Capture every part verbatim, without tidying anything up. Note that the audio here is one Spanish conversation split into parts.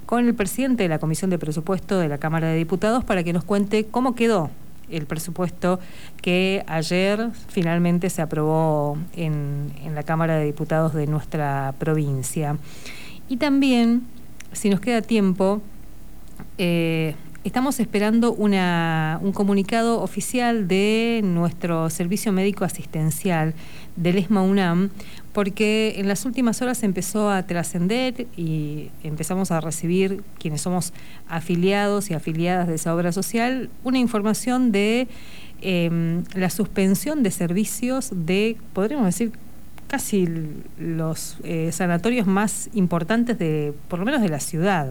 con el presidente de la Comisión de Presupuesto de la Cámara de Diputados para que nos cuente cómo quedó el presupuesto que ayer finalmente se aprobó en, en la Cámara de Diputados de nuestra provincia. Y también, si nos queda tiempo, eh, estamos esperando una, un comunicado oficial de nuestro Servicio Médico Asistencial del ESMA UNAM, porque en las últimas horas empezó a trascender y empezamos a recibir, quienes somos afiliados y afiliadas de esa obra social, una información de eh, la suspensión de servicios de, podríamos decir, casi los eh, sanatorios más importantes de, por lo menos de la ciudad.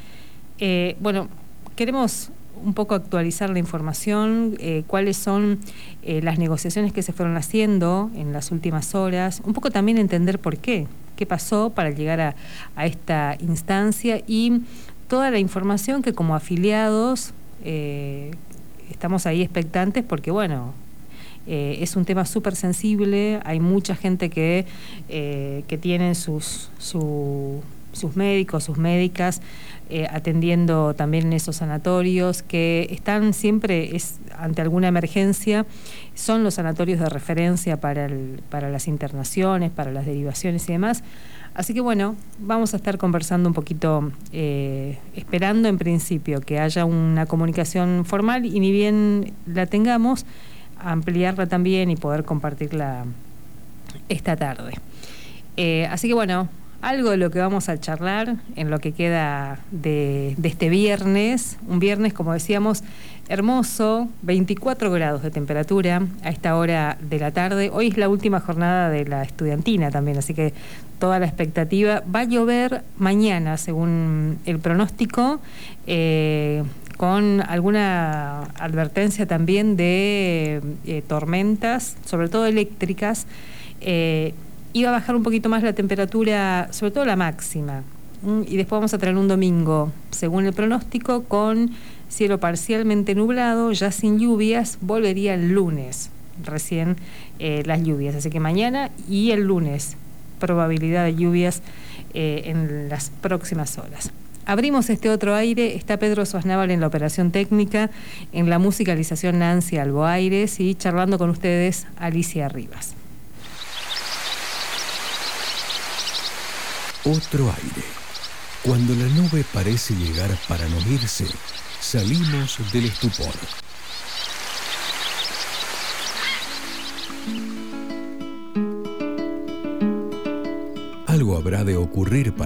Eh, bueno, queremos un poco actualizar la información, eh, cuáles son eh, las negociaciones que se fueron haciendo en las últimas horas, un poco también entender por qué, qué pasó para llegar a, a esta instancia y toda la información que como afiliados eh, estamos ahí expectantes porque, bueno, eh, es un tema súper sensible, hay mucha gente que, eh, que tiene sus, su, sus médicos, sus médicas, Eh, atendiendo también en esos sanatorios que están siempre es, ante alguna emergencia, son los sanatorios de referencia para, el, para las internaciones, para las derivaciones y demás. Así que bueno, vamos a estar conversando un poquito, eh, esperando en principio que haya una comunicación formal y ni bien la tengamos, ampliarla también y poder compartirla esta tarde. Eh, así que bueno, algo de lo que vamos a charlar en lo que queda de, de este viernes, un viernes, como decíamos, hermoso, veinticuatro grados de temperatura a esta hora de la tarde. Hoy es la última jornada de la estudiantina también, así que toda la expectativa. Va a llover mañana, según el pronóstico, eh, con alguna advertencia también de eh, tormentas, sobre todo eléctricas. Eh, Iba a bajar un poquito más la temperatura, sobre todo la máxima. Y después vamos a tener un domingo, según el pronóstico, con cielo parcialmente nublado, ya sin lluvias. Volvería el lunes recién eh, las lluvias. Así que mañana y el lunes, probabilidad de lluvias eh, en las próximas horas. Abrimos este otro aire, está Pedro Sosnábal en la operación técnica, en la musicalización Nancy Alboaires y charlando con ustedes Alicia Rivas. Otro aire. Cuando la nube parece llegar para no irse, salimos del estupor. Algo habrá de ocurrir para